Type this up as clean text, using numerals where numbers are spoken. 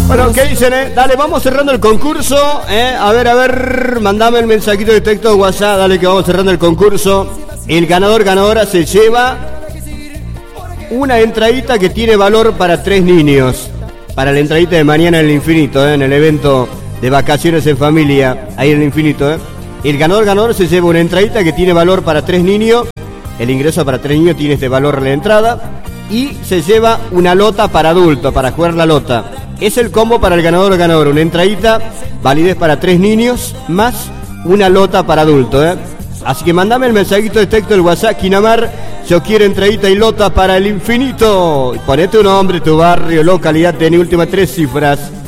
Bueno, ¿qué dicen, Dale, vamos cerrando el concurso, A ver, mandame el mensajito de texto de WhatsApp, dale que vamos cerrando el concurso. El ganadora se lleva una entradita que tiene valor para 3 niños. Para la entradita de mañana en el Infinito, en el evento de vacaciones en familia, ahí en el Infinito, El ganador se lleva una entradita que tiene valor para 3 niños. El ingreso para 3 niños tiene este valor en la entrada. Y se lleva una lota para adulto, para jugar la lota. Es el combo para el ganador. Una entradita, validez para 3 niños, más una lota para adulto, Así que mandame el mensajito de texto del WhatsApp, Kinamar, yo quiero entradita y lota para el Infinito. Ponete un nombre, tu barrio, localidad, tenés últimas 3 cifras.